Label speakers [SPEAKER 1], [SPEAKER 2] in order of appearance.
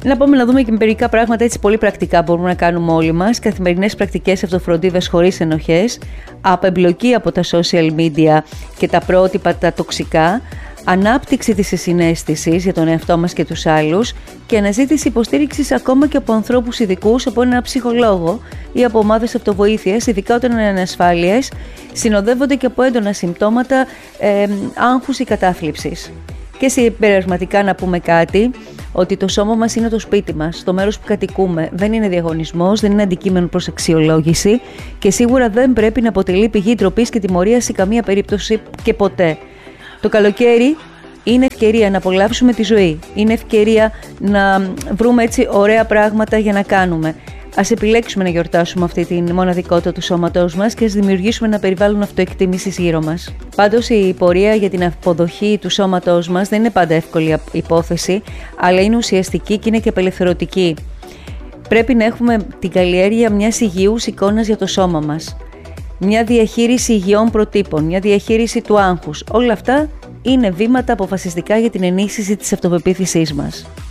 [SPEAKER 1] Να πάμε να δούμε και μερικά πράγματα έτσι πολύ πρακτικά μπορούμε να κάνουμε όλοι μας. Καθημερινές πρακτικές αυτοφροντίδας χωρίς ενοχές, απεμπλοκή από τα social media και τα πρότυπα τα τοξικά, ανάπτυξη της συναίσθησης για τον εαυτό μας και τους άλλους και αναζήτηση υποστήριξης ακόμα και από ανθρώπους ειδικούς, από έναν ψυχολόγο ή από ομάδες αυτοβοήθειας, ειδικά όταν είναι ανασφάλειες, συνοδεύονται και από έντονα συμπτώματα άγχους ή κατάθλιψης. Και συμπερασματικά να πούμε κάτι, ότι το σώμα μας είναι το σπίτι μας, το μέρος που κατοικούμε, δεν είναι διαγωνισμός, δεν είναι αντικείμενο προς αξιολόγηση και σίγουρα δεν πρέπει να αποτελεί πηγή ντροπής και τιμωρίας σε καμία περίπτωση και ποτέ. Το καλοκαίρι είναι ευκαιρία να απολαύσουμε τη ζωή, είναι ευκαιρία να βρούμε έτσι ωραία πράγματα για να κάνουμε. Ας επιλέξουμε να γιορτάσουμε αυτή τη μοναδικότητα του σώματός μας και ας δημιουργήσουμε ένα περιβάλλον αυτοεκτίμησης γύρω μας. Πάντως η πορεία για την αποδοχή του σώματός μας δεν είναι πάντα εύκολη υπόθεση, αλλά είναι ουσιαστική και είναι και απελευθερωτική. Πρέπει να έχουμε την καλλιέργεια μιας υγιούς εικόνας για το σώμα μας. Μια διαχείριση υγιών προτύπων, μια διαχείριση του άγχους. Όλα αυτά είναι βήματα αποφασιστικά για την ενίσχυση της αυτοπεποίθησής μας.